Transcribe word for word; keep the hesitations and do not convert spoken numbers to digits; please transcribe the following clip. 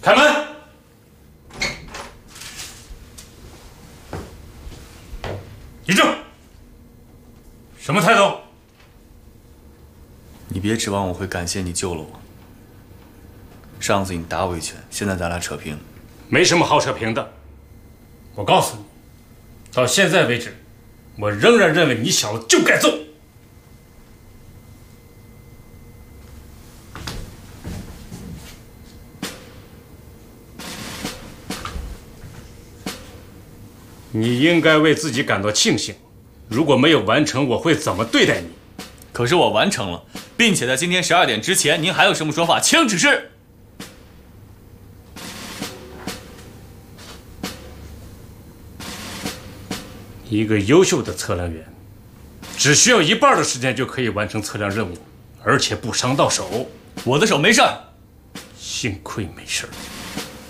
开门！立正！什么态度？ 你别指望我会感谢你救了我。上次你打我一拳，现在咱俩扯平， 没什么好扯平的。我告诉你，到现在为止，我仍然认为你小子就该揍。你应该为自己感到庆幸，如果没有完成，我会怎么对待你？ 可是我完成了，并且在今天十二点之前，您还有什么说法？请指示。 一个优秀的测量员，只需要一半的时间就可以完成测量任务，而且不伤到手。 我的手没事儿， 幸亏没事儿。